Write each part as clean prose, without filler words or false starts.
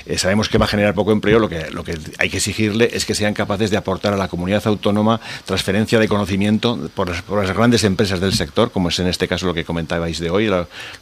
sabemos que va a generar poco empleo. Lo que hay que exigirle es que sean capaces de aportar a la comunidad autónoma transferencia de conocimiento por las grandes empresas del sector, como es en este caso lo que comentabais de hoy,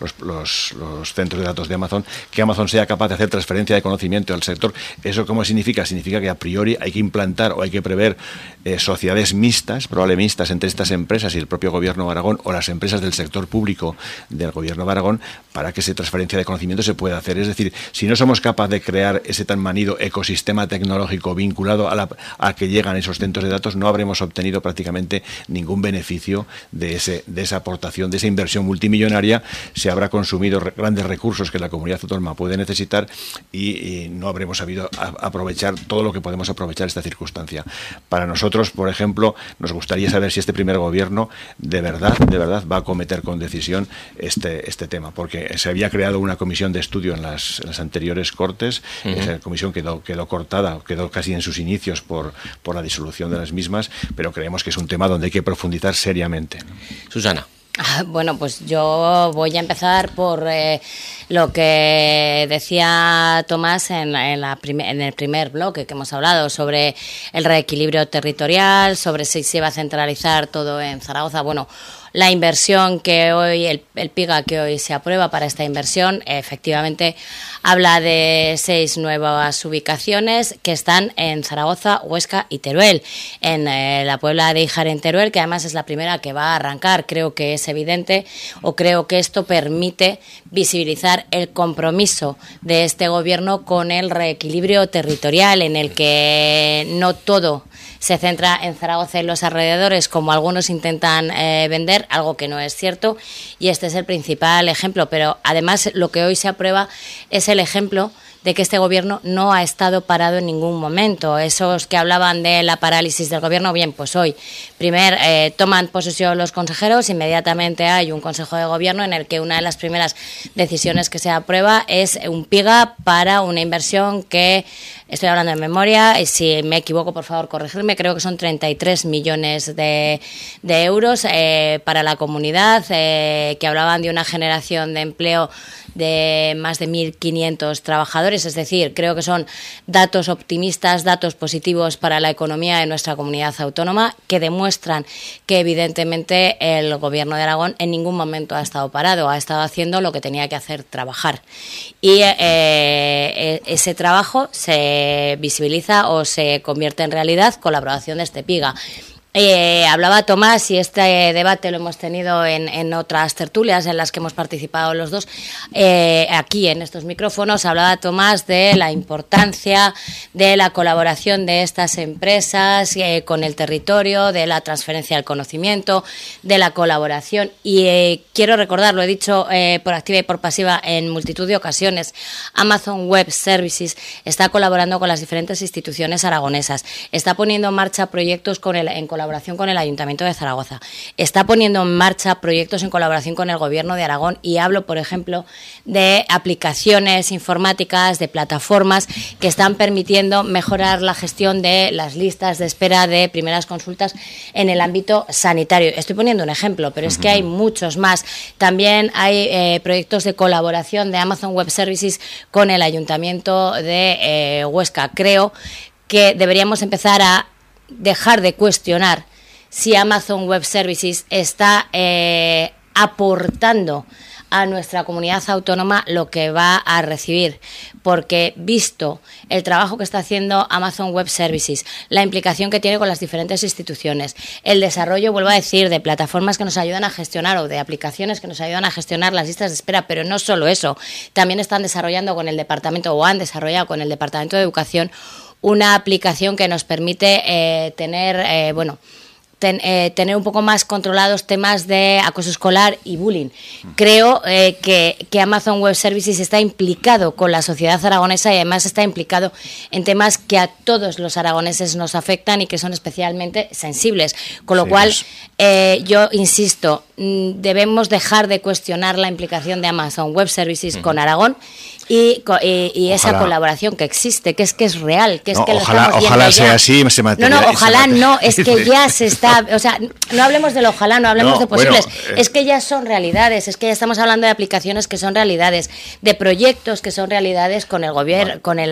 los centros de datos de Amazon, que Amazon sea capaz de hacer transferencia de conocimiento al sector. ¿Eso cómo significa? Significa que a priori hay que implantar o hay que prever sociedades mixtas, probablemente mixtas, entre estas empresas y el propio Gobierno de Aragón o las empresas del sector público del Gobierno de Aragón, para que esa transferencia de conocimiento se pueda hacer. Es decir, si no somos capaces de crear ese tan manido ecosistema tecnológico vinculado a que llegan esos centros de datos, no habremos obtenido prácticamente ningún beneficio de esa aportación, de esa inversión multimillonaria. Se habrá consumido grandes recursos que la comunidad autónoma puede necesitar y no habremos sabido aprovechar todo lo que podemos aprovechar esta circunstancia. Para nosotros, por ejemplo, nos gustaría saber si este primer gobierno de verdad va a acometer con decisión este tema, porque se había creado una comisión de estudio en las anteriores Cortes. Esa comisión quedó cortada, quedó casi en sus inicios por la disolución de las mismas, pero creemos que es un tema donde hay que profundizar seriamente. Susana. Bueno, pues yo voy a empezar por lo que decía Tomás en el primer bloque que hemos hablado sobre el reequilibrio territorial, sobre si se va a centralizar todo en Zaragoza. Bueno, la inversión que hoy, el PIGA que hoy se aprueba para esta inversión, efectivamente habla de 6 nuevas ubicaciones que están en Zaragoza, Huesca y Teruel. En la Puebla de Híjar en Teruel, que además es la primera que va a arrancar, creo que es evidente, o creo que esto permite visibilizar el compromiso de este gobierno con el reequilibrio territorial, en el que no todo se centra en Zaragoza y los alrededores, como algunos intentan vender, algo que no es cierto, y este es el principal ejemplo. Pero además lo que hoy se aprueba es el ejemplo de que este gobierno no ha estado parado en ningún momento. Esos que hablaban de la parálisis del gobierno, bien, pues hoy toman posesión los consejeros, inmediatamente hay un consejo de gobierno en el que una de las primeras decisiones que se aprueba es un PIGA para una inversión que, estoy hablando de memoria, y si me equivoco, por favor, corregirme, creo que son 33 millones de euros para la comunidad, que hablaban de una generación de empleo de más de 1.500 trabajadores, es decir, creo que son datos optimistas, datos positivos para la economía de nuestra comunidad autónoma, que demuestran que evidentemente el Gobierno de Aragón en ningún momento ha estado parado, ha estado haciendo lo que tenía que hacer, trabajar. Y ese trabajo se visibiliza o se convierte en realidad con la aprobación de este PIGA. Hablaba Tomás, y este debate lo hemos tenido en otras tertulias en las que hemos participado los dos, aquí en estos micrófonos. Hablaba Tomás de la importancia de la colaboración de estas empresas con el territorio, de la transferencia del conocimiento, de la colaboración, y quiero recordar, lo he dicho por activa y por pasiva en multitud de ocasiones, Amazon Web Services está colaborando con las diferentes instituciones aragonesas, está poniendo en marcha proyectos en colaboración con el Ayuntamiento de Zaragoza, está poniendo en marcha proyectos en colaboración con el Gobierno de Aragón, y hablo, por ejemplo, de aplicaciones informáticas, de plataformas que están permitiendo mejorar la gestión de las listas de espera de primeras consultas en el ámbito sanitario. Estoy poniendo un ejemplo, pero es que hay muchos más. También hay proyectos de colaboración de Amazon Web Services con el Ayuntamiento de Huesca. Creo que deberíamos empezar a dejar de cuestionar si Amazon Web Services está aportando a nuestra comunidad autónoma lo que va a recibir, porque visto el trabajo que está haciendo Amazon Web Services, la implicación que tiene con las diferentes instituciones, el desarrollo, vuelvo a decir, de plataformas que nos ayudan a gestionar, o de aplicaciones que nos ayudan a gestionar las listas de espera, pero no solo eso, también están desarrollando con el departamento, o han desarrollado con el Departamento de Educación, una aplicación que nos permite tener un poco más controlados temas de acoso escolar y bullying. Creo que Amazon Web Services está implicado con la sociedad aragonesa, y además está implicado en temas que a todos los aragoneses nos afectan y que son especialmente sensibles. Con lo cual, yo insisto, debemos dejar de cuestionar la implicación de Amazon Web Services con Aragón y esa colaboración que existe, que es real, que es que lo estamos viendo. Ojalá sea así, se materialice. Ojalá no, es que ya se está, o sea, no hablemos del ojalá, no hablemos de posibles, es que ya son realidades, es que ya estamos hablando de aplicaciones que son realidades, de proyectos que son realidades con el gobierno, con el